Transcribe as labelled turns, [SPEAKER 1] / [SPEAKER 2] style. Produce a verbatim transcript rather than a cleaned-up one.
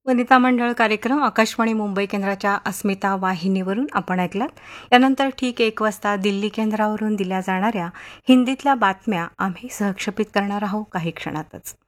[SPEAKER 1] वनिता मंडळ कार्यक्रम आकाशवाणी मुंबई केंद्राच्या अस्मिता वाहिनीवरून आपण ऐकलात. यानंतर ठीक एक वाजता दिल्ली केंद्रावरून दिल्या जाणाऱ्या हिंदीतल्या बातम्या आम्ही सहक्षेपित करणार आहोत काही क्षणातच.